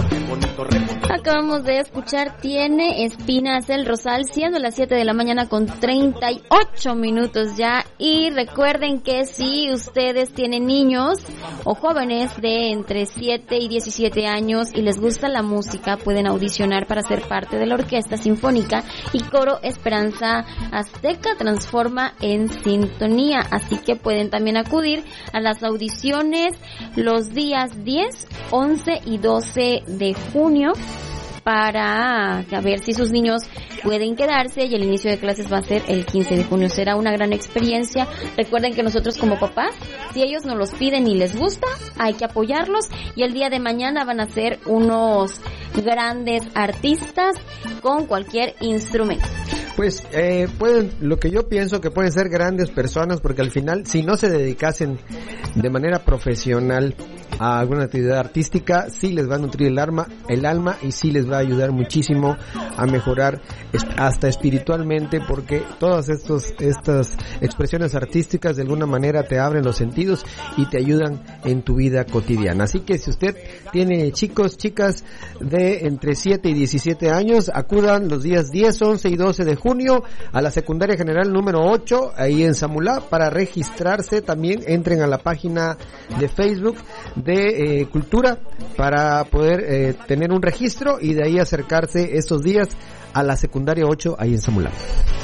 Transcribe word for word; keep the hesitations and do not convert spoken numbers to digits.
Acabamos de escuchar Tiene Espinas el Rosal, siendo las siete de la mañana con treinta y ocho minutos ya. Y recuerden que si ustedes tienen niños o jóvenes de entre siete y diecisiete años y les gusta la música, pueden audicionar para ser parte de la Orquesta Sinfónica y Coro Esperanza Azteca Transforma en Sintonía. Así que pueden también acudir a las audiciones los días diez, once y doce de junio para ver si sus niños pueden quedarse, y el inicio de clases va a ser el quince de junio. Será una gran experiencia. Recuerden que nosotros como papás, si ellos nos los piden y les gusta, hay que apoyarlos, y el día de mañana van a ser unos grandes artistas con cualquier instrumento. Pues eh, pueden, lo que yo pienso que pueden ser grandes personas, porque al final, si no se dedicasen de manera profesional a alguna actividad artística, sí les va a nutrir el alma, el alma y sí les va a ayudar muchísimo a mejorar hasta espiritualmente, porque todas estos, estas expresiones artísticas de alguna manera te abren los sentidos y te ayudan en tu vida cotidiana. Así que si usted tiene chicos, chicas de entre siete y diecisiete años, acudan los días diez, once y doce de junio a la secundaria general número ocho, ahí en Samulá, para registrarse. También entren a la página de Facebook de eh, Cultura para poder eh, tener un registro y de ahí acercarse estos días a la secundaria ocho ahí en Samulá.